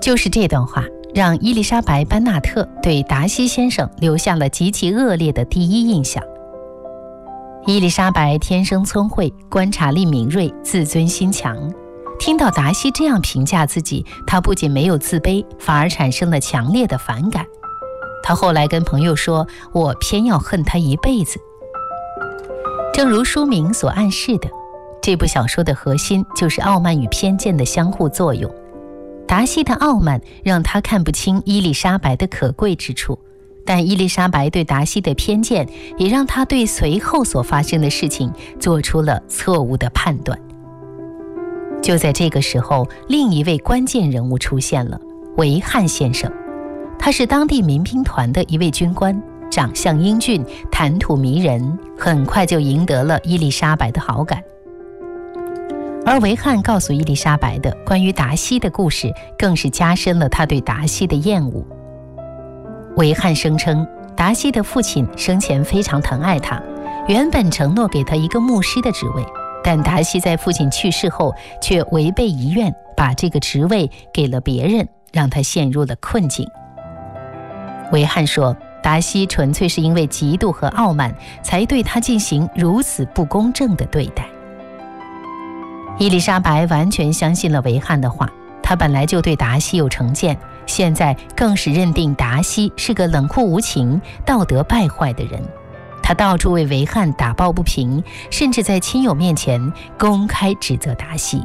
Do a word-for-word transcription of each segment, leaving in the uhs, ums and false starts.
就是这段话让伊丽莎白·班纳特对达西先生留下了极其恶劣的第一印象。伊丽莎白天生聪慧，观察力敏锐，自尊心强。听到达西这样评价自己，她不仅没有自卑，反而产生了强烈的反感。她后来跟朋友说：“我偏要恨他一辈子。”正如书名所暗示的，这部小说的核心就是傲慢与偏见的相互作用。达西的傲慢让他看不清伊丽莎白的可贵之处，但伊丽莎白对达西的偏见也让他对随后所发生的事情做出了错误的判断。就在这个时候，另一位关键人物出现了，维汉先生。他是当地民兵团的一位军官，长相英俊，谈吐迷人，很快就赢得了伊丽莎白的好感。而维汉告诉伊丽莎白的关于达西的故事，更是加深了他对达西的厌恶。维汉声称，达西的父亲生前非常疼爱他，原本承诺给他一个牧师的职位，但达西在父亲去世后却违背遗愿，把这个职位给了别人，让他陷入了困境。维汉说，达西纯粹是因为嫉妒和傲慢，才对他进行如此不公正的对待。伊丽莎白完全相信了维汉的话，她本来就对达西有成见，现在更是认定达西是个冷酷无情、道德败坏的人。她到处为维汉打抱不平，甚至在亲友面前公开指责达西。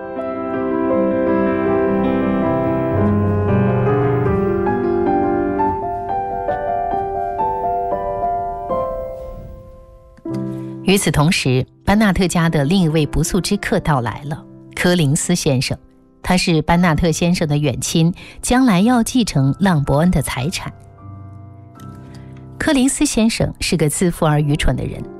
与此同时，班纳特家的另一位不速之客到来了，柯林斯先生。他是班纳特先生的远亲，将来要继承浪伯恩的财产。柯林斯先生是个自负而愚蠢的人，